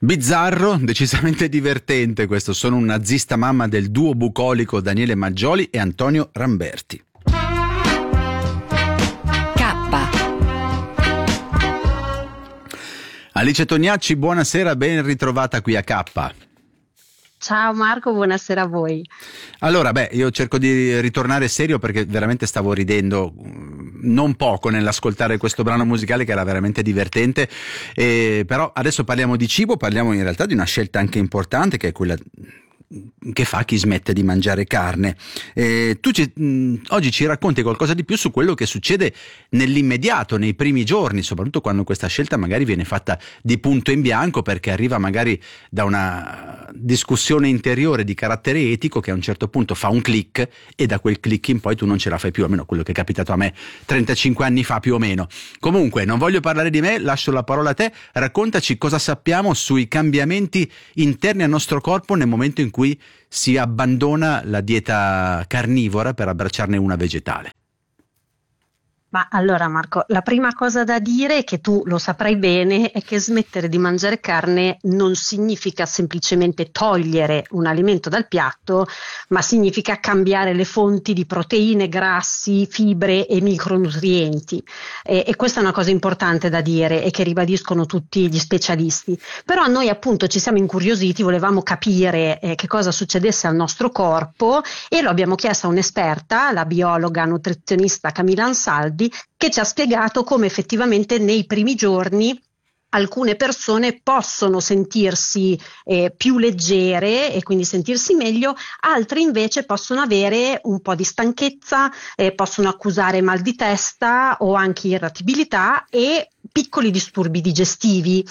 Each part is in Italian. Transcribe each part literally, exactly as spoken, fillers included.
Bizzarro, decisamente divertente questo. Sono un nazista mamma del duo bucolico Daniele Maggioli e Antonio Ramberti. Alice Tognacci, buonasera, ben ritrovata qui a K. Ciao Marco, buonasera a voi. Allora, beh, io cerco di ritornare serio perché veramente stavo ridendo non poco nell'ascoltare questo brano musicale che era veramente divertente, eh, però adesso parliamo di cibo, parliamo in realtà di una scelta anche importante che è quella che fa chi smette di mangiare carne. Eh, tu ci, mh, oggi ci racconti qualcosa di più su quello che succede nell'immediato, nei primi giorni, soprattutto quando questa scelta magari viene fatta di punto in bianco perché arriva magari da una discussione interiore di carattere etico che a un certo punto fa un click e da quel click in poi tu non ce la fai più, almeno quello che è capitato a me trentacinque anni fa più o meno. Comunque non voglio parlare di me, lascio la parola a te, raccontaci cosa sappiamo sui cambiamenti interni al nostro corpo nel momento in cui cui si abbandona la dieta carnivora per abbracciarne una vegetale. Ma allora Marco, la prima cosa da dire, che tu lo saprai bene, è che smettere di mangiare carne non significa semplicemente togliere un alimento dal piatto, ma significa cambiare le fonti di proteine, grassi, fibre e micronutrienti. E, e questa è una cosa importante da dire e che ribadiscono tutti gli specialisti. Però noi appunto ci siamo incuriositi, volevamo capire eh, che cosa succedesse al nostro corpo e lo abbiamo chiesto a un'esperta, la biologa nutrizionista Camilla Ansaldi, che ci ha spiegato come effettivamente nei primi giorni alcune persone possono sentirsi eh, più leggere e quindi sentirsi meglio, altre invece possono avere un po' di stanchezza, eh, possono accusare mal di testa o anche irritabilità e piccoli disturbi digestivi.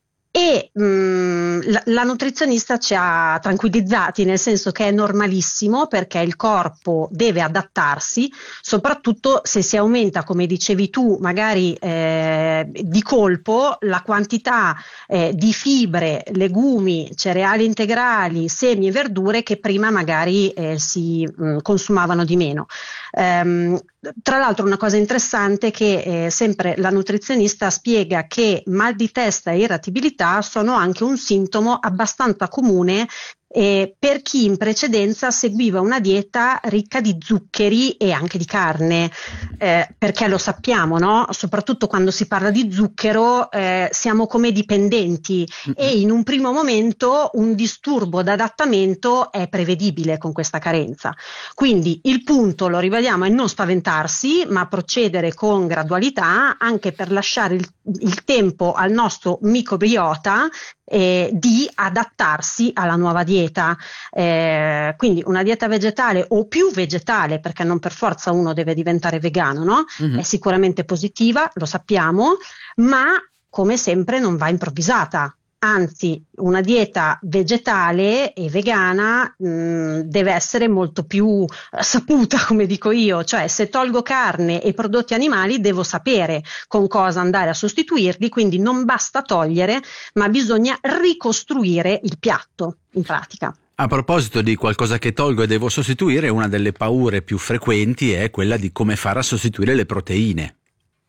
E mh, la, la nutrizionista ci ha tranquillizzati, nel senso che è normalissimo perché il corpo deve adattarsi, soprattutto se si aumenta, come dicevi tu, magari eh, di colpo la quantità eh, di fibre, legumi, cereali integrali, semi e verdure che prima magari eh, si mh, consumavano di meno. Um, tra l'altro una cosa interessante è che eh, sempre la nutrizionista spiega che mal di testa e irritabilità sono anche un sintomo abbastanza comune eh, per chi in precedenza seguiva una dieta ricca di zuccheri e anche di carne, eh, perché lo sappiamo, no? Soprattutto quando si parla di zucchero eh, siamo come dipendenti mm-hmm. e in un primo momento un disturbo d'adattamento è prevedibile con questa carenza. Quindi il punto, lo ribadiamo, è non spaventarsi ma procedere con gradualità anche per lasciare il, il tempo al nostro microbiota Eh, di adattarsi alla nuova dieta, eh, quindi una dieta vegetale o più vegetale, perché non per forza uno deve diventare vegano, no? Mm-hmm. È sicuramente positiva, lo sappiamo, ma come sempre non va improvvisata. Anzi, una dieta vegetale e vegana mh, deve essere molto più eh, saputa, come dico io, cioè se tolgo carne e prodotti animali devo sapere con cosa andare a sostituirli, quindi non basta togliere, ma bisogna ricostruire il piatto in pratica. A proposito di qualcosa che tolgo e devo sostituire, una delle paure più frequenti è quella di come fare a sostituire le proteine.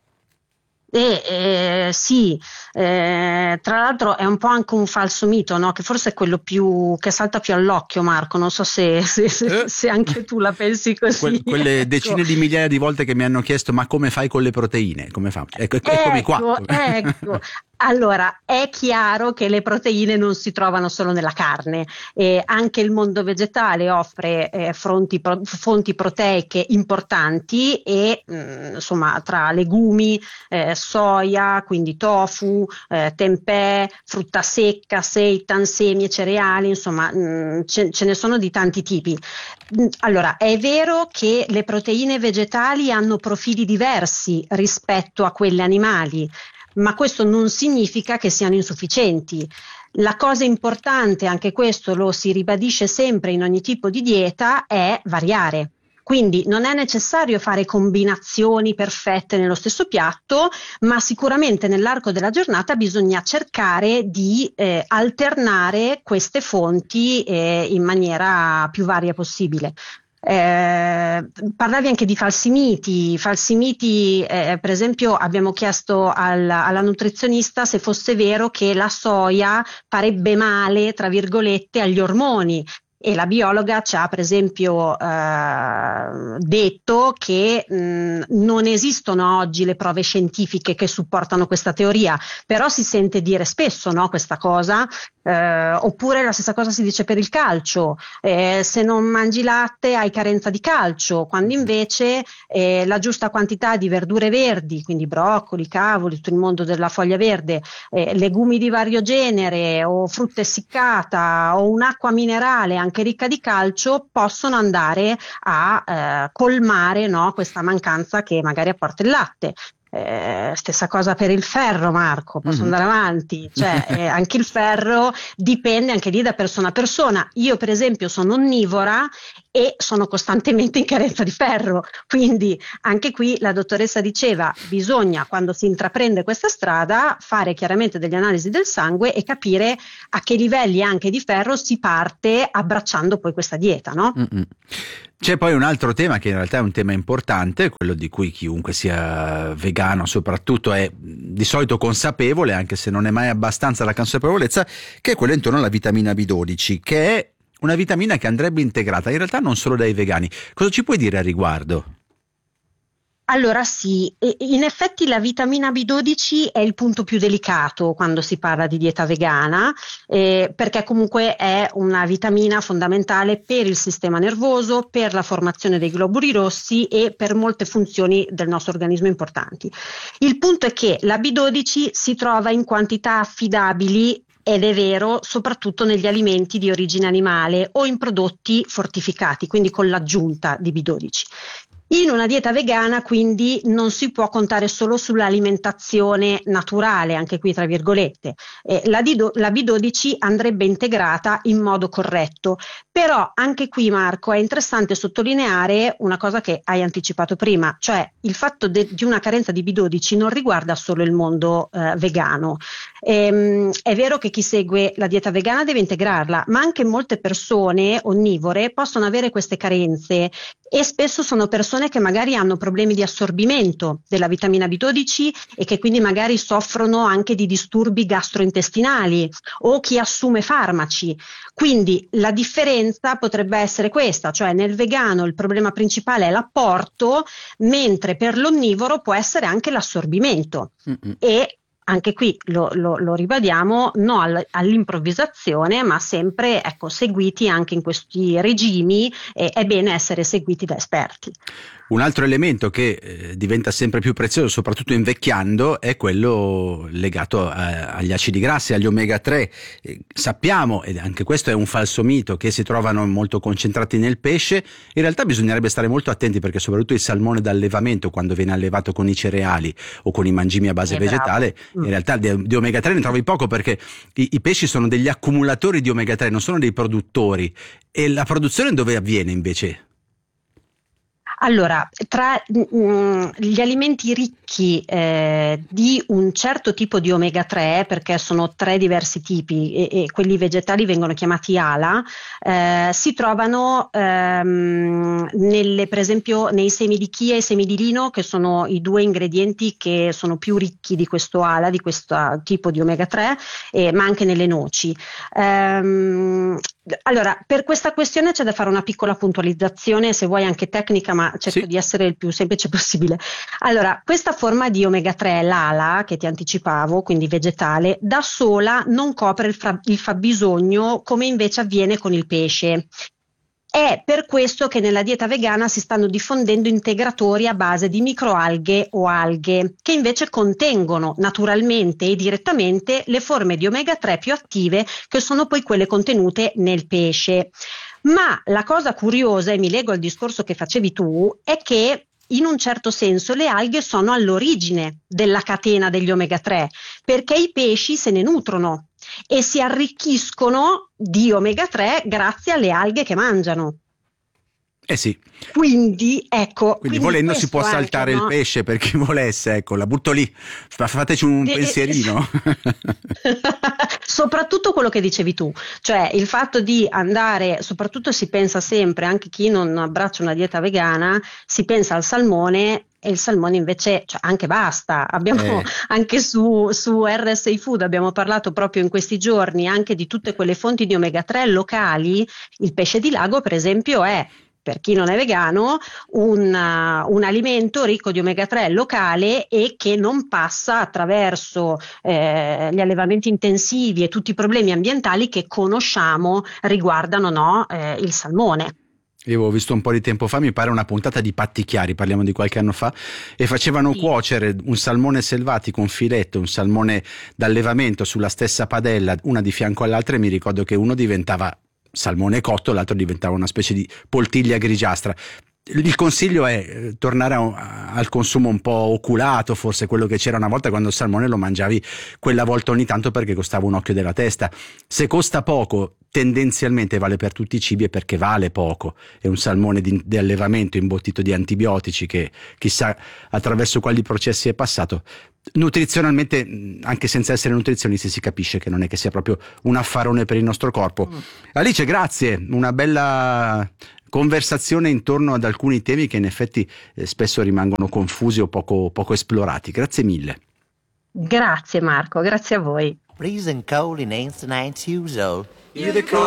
Eh, eh, sì, eh, tra l'altro è un po' anche un falso mito, no? Che forse è quello più che salta più all'occhio, Marco, non so se, se, se, eh. se anche tu la pensi così. Que- quelle ecco. decine di migliaia di volte che mi hanno chiesto ma come fai con le proteine? Come fa? Ecco, eccomi ecco, qua. Ecco. Allora, è chiaro che le proteine non si trovano solo nella carne, eh, anche il mondo vegetale offre eh, fronti, pro, fonti proteiche importanti e mh, insomma tra legumi, eh, soia, quindi tofu, eh, tempeh, frutta secca, seitan, semi e cereali, insomma mh, ce, ce ne sono di tanti tipi. Allora, è vero che le proteine vegetali hanno profili diversi rispetto a quelle animali, ma questo non significa che siano insufficienti. La cosa importante, anche questo lo si ribadisce sempre in ogni tipo di dieta, è variare. Quindi non è necessario fare combinazioni perfette nello stesso piatto, ma sicuramente nell'arco della giornata bisogna cercare di eh, alternare queste fonti eh, in maniera più varia possibile. Eh, parlavi anche di falsi miti, falsi miti eh, per esempio abbiamo chiesto al, alla nutrizionista se fosse vero che la soia farebbe male, tra virgolette, agli ormoni. E la biologa ci ha per esempio eh, detto che mh, non esistono oggi le prove scientifiche che supportano questa teoria, però si sente dire spesso, no, questa cosa. Eh, oppure la stessa cosa si dice per il calcio, eh, se non mangi latte hai carenza di calcio, quando invece eh, la giusta quantità di verdure verdi, quindi broccoli, cavoli, tutto il mondo della foglia verde, eh, legumi di vario genere o frutta essiccata o un'acqua minerale anche ricca di calcio possono andare a eh, colmare, no, questa mancanza che magari apporta il latte. Eh, stessa cosa per il ferro, Marco, posso mm-hmm. andare avanti, cioè eh, anche il ferro dipende anche lì da persona a persona. Io per esempio sono onnivora e sono costantemente in carenza di ferro, quindi anche qui la dottoressa diceva bisogna, quando si intraprende questa strada, fare chiaramente delle analisi del sangue e capire a che livelli anche di ferro si parte abbracciando poi questa dieta, no? Mm-hmm. C'è poi un altro tema che in realtà è un tema importante, quello di cui chiunque sia vegano soprattutto è di solito consapevole, anche se non è mai abbastanza la consapevolezza, che è quello intorno alla vitamina B dodici, che è una vitamina che andrebbe integrata in realtà non solo dai vegani. Cosa ci puoi dire a riguardo? Allora sì, in effetti la vitamina B dodici è il punto più delicato quando si parla di dieta vegana, eh, perché comunque è una vitamina fondamentale per il sistema nervoso, per la formazione dei globuli rossi e per molte funzioni del nostro organismo importanti. Il punto è che la B dodici si trova in quantità affidabili, ed è vero, soprattutto negli alimenti di origine animale o in prodotti fortificati, quindi con l'aggiunta di B dodici. In una dieta vegana quindi non si può contare solo sull'alimentazione naturale, anche qui tra virgolette. Eh, la, D- la B dodici andrebbe integrata in modo corretto, però anche qui Marco è interessante sottolineare una cosa che hai anticipato prima, cioè il fatto de- di una carenza di B dodici non riguarda solo il mondo eh, vegano. Ehm, è vero che chi segue la dieta vegana deve integrarla, ma anche molte persone onnivore possono avere queste carenze e spesso sono persone che magari hanno problemi di assorbimento della vitamina B dodici e che quindi magari soffrono anche di disturbi gastrointestinali o chi assume farmaci. Quindi la differenza potrebbe essere questa, cioè nel vegano il problema principale è l'apporto, mentre per l'onnivoro può essere anche l'assorbimento. Mm-hmm. E anche qui lo, lo, lo ribadiamo, no all, all'improvvisazione, ma sempre ecco, seguiti anche in questi regimi, eh, è bene essere seguiti da esperti. Un altro elemento che eh, diventa sempre più prezioso, soprattutto invecchiando, è quello legato a, agli acidi grassi, agli omega tre. Eh, sappiamo, ed anche questo è un falso mito, che si trovano molto concentrati nel pesce. In realtà bisognerebbe stare molto attenti perché soprattutto il salmone d'allevamento, quando viene allevato con i cereali o con i mangimi a base è vegetale, bravo. In realtà di, di omega tre ne trovi poco perché i, i pesci sono degli accumulatori di omega tre, non sono dei produttori. E la produzione dove avviene invece? Allora, tra mh, gli alimenti ricchi eh, di un certo tipo di omega tre, perché sono tre diversi tipi e, e quelli vegetali vengono chiamati ALA, eh, si trovano ehm, nelle, per esempio nei semi di chia e semi di lino, che sono i due ingredienti che sono più ricchi di questo ALA, di questo tipo di omega tre, eh, ma anche nelle noci. Ehm, Allora, per questa questione c'è da fare una piccola puntualizzazione, se vuoi anche tecnica, ma cerco sì. di essere il più semplice possibile. Allora, questa forma di omega tre, l'ALA, che ti anticipavo, quindi vegetale, da sola non copre il, fra- il fabbisogno come invece avviene con il pesce. È per questo che nella dieta vegana si stanno diffondendo integratori a base di microalghe o alghe, che invece contengono naturalmente e direttamente le forme di omega tre più attive, che sono poi quelle contenute nel pesce. Ma la cosa curiosa, e mi lego al discorso che facevi tu, è che in un certo senso le alghe sono all'origine della catena degli omega tre, perché i pesci se ne nutrono e si arricchiscono di omega tre grazie alle alghe che mangiano. Eh sì. Quindi ecco. Quindi, quindi volendo si può saltare anche, no? Il pesce per chi volesse, ecco, la butto lì, fateci un e, pensierino. Soprattutto quello che dicevi tu, cioè il fatto di andare, soprattutto si pensa sempre, anche chi non abbraccia una dieta vegana, si pensa al salmone. E il salmone invece, cioè, anche basta, abbiamo eh. anche su, su R S I Food abbiamo parlato proprio in questi giorni anche di tutte quelle fonti di omega tre locali. Il pesce di lago per esempio è, per chi non è vegano, un, uh, un alimento ricco di omega tre locale e che non passa attraverso eh, gli allevamenti intensivi e tutti i problemi ambientali che conosciamo riguardano, no, eh, il salmone. Io avevo visto un po' di tempo fa, mi pare una puntata di Patti Chiari, parliamo di qualche anno fa, e facevano sì. cuocere un salmone selvatico, un filetto, un salmone d'allevamento sulla stessa padella, una di fianco all'altra, e mi ricordo che uno diventava salmone cotto, l'altro diventava una specie di poltiglia grigiastra. Il consiglio è tornare a, al consumo un po' oculato, forse quello che c'era una volta, quando il salmone lo mangiavi quella volta ogni tanto perché costava un occhio della testa. Se costa poco, tendenzialmente vale per tutti i cibi, e perché vale poco. È un salmone di, di allevamento imbottito di antibiotici che chissà attraverso quali processi è passato. Nutrizionalmente, anche senza essere nutrizionisti, si capisce che non è che sia proprio un affarone per il nostro corpo. Mm. Alice, grazie, una bella conversazione intorno ad alcuni temi che in effetti eh, spesso rimangono confusi o poco, poco esplorati. Grazie mille. Grazie Marco, grazie a voi. Freezing cold in ancient usual.